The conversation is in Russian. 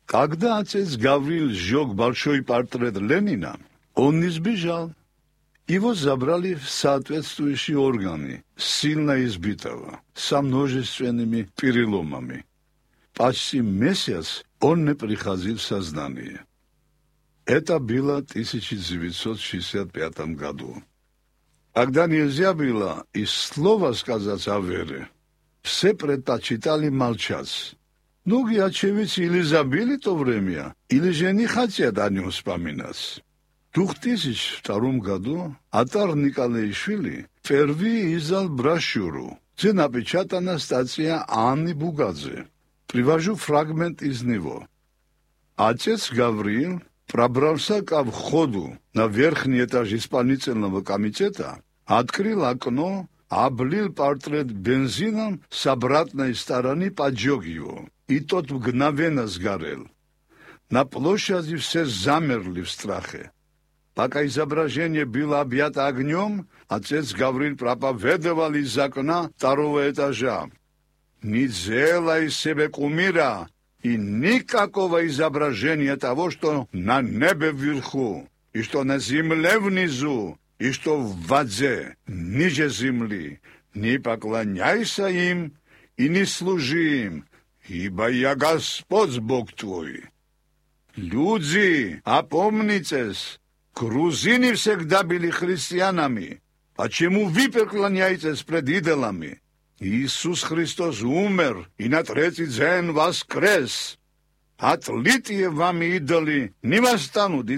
Когда отец Гавриил сжег большой портрет Ленина, он не сбежал. Его забрали в соответствующие органы, сильно избитого, со множественными переломами. Почти месяц он не приходил в сознание. Это было в 1965 году. Когда нельзя было и слова сказать о вере, все предпочитали молчать. Многие очевидцы или забили то время, или же не хотят о нем вспоминать. В 2002 году Атар Николаишвили впервые издал брошюру, где напечатана статья Анны Бугадзе. Привожу фрагмент из него. Отец Гавриил пробрался ко входу на верхний этаж исполнительного комитета, открыл окно, облил портрет бензином с обратной стороны, поджег его, и тот мгновенно сгорел. На площади все замерли в страхе. Пока изображение было объято огнем, отец Гавриил проповедовал из окна второго этажа. «Не делай себе кумира и никакого изображения того, что на небе вверху, и что на земле внизу, и что в воде ниже земли. Не поклоняйся им и не служи им, ибо я Господь Бог твой». Люди, опомнитесь! Грузины всегда были христианами. Почему вы преклоняетесь пред идолами? Иисус Христос умер и на третий день воскрес. Отлитые вами идолы не восстанут